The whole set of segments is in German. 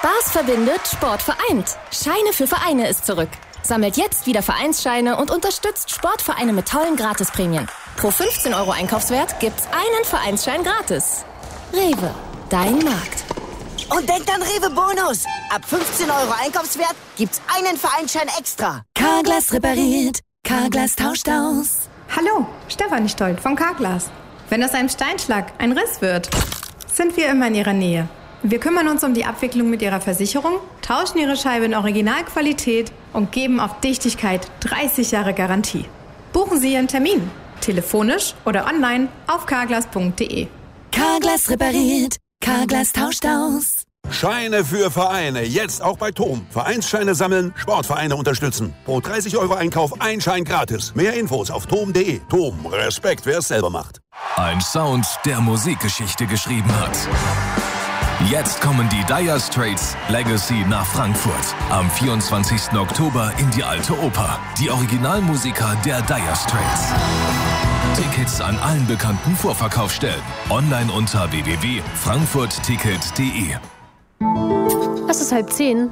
Spaß verbindet, Sport vereint. Scheine für Vereine ist zurück. Sammelt jetzt wieder Vereinsscheine und unterstützt Sportvereine mit tollen Gratisprämien. Pro 15 € Einkaufswert gibt's einen Vereinsschein gratis. Rewe, dein Markt. Und denkt an Rewe Bonus. Ab 15 € Einkaufswert gibt's einen Vereinsschein extra. Carglass repariert, Carglass tauscht aus. Hallo, Stefanie Stolt von Carglass. Wenn aus einem Steinschlag ein Riss wird, sind wir immer in Ihrer Nähe. Wir kümmern uns um die Abwicklung mit Ihrer Versicherung, tauschen Ihre Scheibe in Originalqualität und geben auf Dichtigkeit 30 Jahre Garantie. Buchen Sie Ihren Termin, telefonisch oder online auf carglass.de. Carglass repariert, Carglass tauscht aus. Scheine für Vereine, jetzt auch bei TOM. Vereinsscheine sammeln, Sportvereine unterstützen. Pro 30 € Einkauf ein Schein gratis. Mehr Infos auf tom.de. TOM, Respekt, wer es selber macht. Ein Sound, der Musikgeschichte geschrieben hat. Jetzt kommen die Dire Straits Legacy nach Frankfurt. Am 24. Oktober in die Alte Oper. Die Originalmusiker der Dire Straits. Tickets an allen bekannten Vorverkaufsstellen. Online unter www.frankfurtticket.de. Es ist 9:30.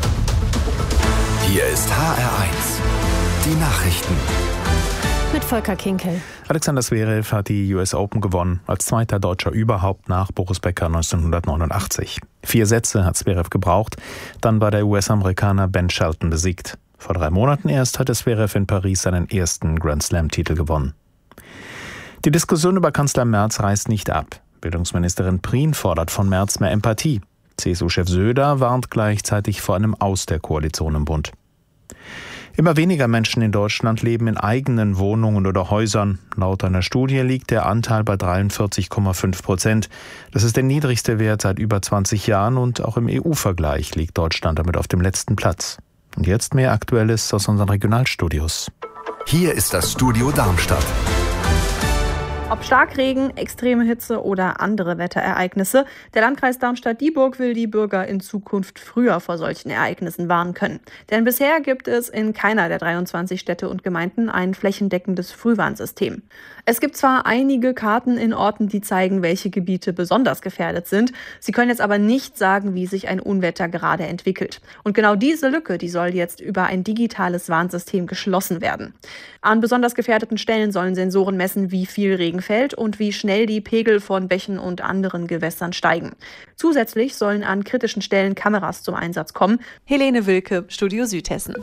Hier ist HR1. Die Nachrichten. Mit Volker Kinkel. Alexander Zverev hat die US Open gewonnen, als zweiter Deutscher überhaupt nach Boris Becker 1989. 4 Sätze hat Zverev gebraucht, dann war der US-Amerikaner Ben Shelton besiegt. Vor 3 Monaten erst hatte Zverev in Paris seinen ersten Grand-Slam-Titel gewonnen. Die Diskussion über Kanzler Merz reißt nicht ab. Bildungsministerin Prien fordert von Merz mehr Empathie. CSU-Chef Söder warnt gleichzeitig vor einem Aus der Koalition im Bund. Immer weniger Menschen in Deutschland leben in eigenen Wohnungen oder Häusern. Laut einer Studie liegt der Anteil bei 43,5%. Das ist der niedrigste Wert seit über 20 Jahren und auch im EU-Vergleich liegt Deutschland damit auf dem letzten Platz. Und jetzt mehr Aktuelles aus unseren Regionalstudios. Hier ist das Studio Darmstadt. Ob Starkregen, extreme Hitze oder andere Wetterereignisse, der Landkreis Darmstadt-Dieburg will die Bürger in Zukunft früher vor solchen Ereignissen warnen können. Denn bisher gibt es in keiner der 23 Städte und Gemeinden ein flächendeckendes Frühwarnsystem. Es gibt zwar einige Karten in Orten, die zeigen, welche Gebiete besonders gefährdet sind. Sie können jetzt aber nicht sagen, wie sich ein Unwetter gerade entwickelt. Und genau diese Lücke, die soll jetzt über ein digitales Warnsystem geschlossen werden. An besonders gefährdeten Stellen sollen Sensoren messen, wie viel Regen fällt und wie schnell die Pegel von Bächen und anderen Gewässern steigen. Zusätzlich sollen an kritischen Stellen Kameras zum Einsatz kommen. Helene Wilke, Studio Südhessen.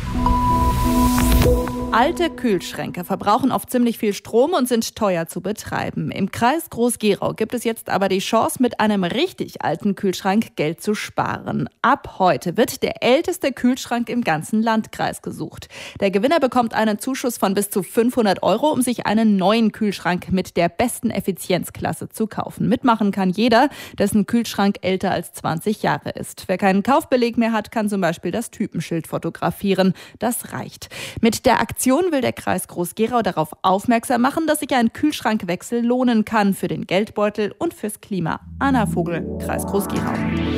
Alte Kühlschränke verbrauchen oft ziemlich viel Strom und sind teuer zu betreiben. Im Kreis Groß-Gerau gibt es jetzt aber die Chance, mit einem richtig alten Kühlschrank Geld zu sparen. Ab heute wird der älteste Kühlschrank im ganzen Landkreis gesucht. Der Gewinner bekommt einen Zuschuss von bis zu 500 €, um sich einen neuen Kühlschrank mit der besten Effizienzklasse zu kaufen. Mitmachen kann jeder, dessen Kühlschrank älter als 20 Jahre ist. Wer keinen Kaufbeleg mehr hat, kann zum Beispiel das Typenschild fotografieren. Das reicht. Mit der Aktion will der Kreis Groß-Gerau darauf aufmerksam machen, dass sich ein Kühlschrankwechsel lohnen kann für den Geldbeutel und fürs Klima. Anna Vogel, Kreis Groß-Gerau.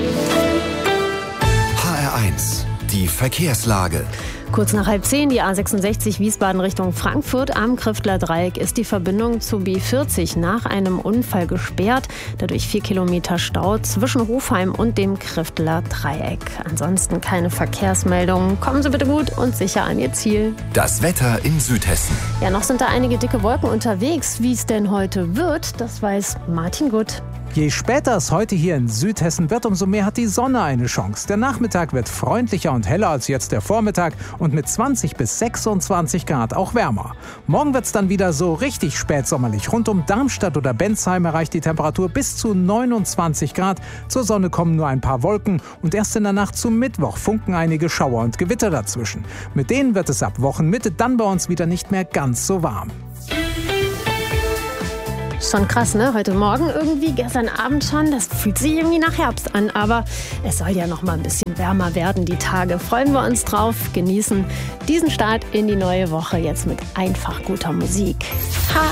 HR1, die Verkehrslage. Kurz nach 9:30, die A66 Wiesbaden Richtung Frankfurt. Am Kriftler Dreieck ist die Verbindung zu B40 nach einem Unfall gesperrt. Dadurch 4 Kilometer Stau zwischen Hofheim und dem Kriftler Dreieck. Ansonsten keine Verkehrsmeldungen. Kommen Sie bitte gut und sicher an Ihr Ziel. Das Wetter in Südhessen. Ja, noch sind da einige dicke Wolken unterwegs. Wie es denn heute wird, das weiß Martin Gutt. Je später es heute hier in Südhessen wird, umso mehr hat die Sonne eine Chance. Der Nachmittag wird freundlicher und heller als jetzt der Vormittag und mit 20 bis 26 Grad auch wärmer. Morgen wird es dann wieder so richtig spätsommerlich. Rund um Darmstadt oder Bensheim erreicht die Temperatur bis zu 29 Grad. Zur Sonne kommen nur ein paar Wolken und erst in der Nacht zum Mittwoch funken einige Schauer und Gewitter dazwischen. Mit denen wird es ab Wochenmitte dann bei uns wieder nicht mehr ganz so warm. Schon krass, ne? Heute Morgen irgendwie, gestern Abend schon. Das fühlt sich irgendwie nach Herbst an. Aber es soll ja noch mal ein bisschen wärmer werden, die Tage. Freuen wir uns drauf. Genießen diesen Start in die neue Woche jetzt mit einfach guter Musik.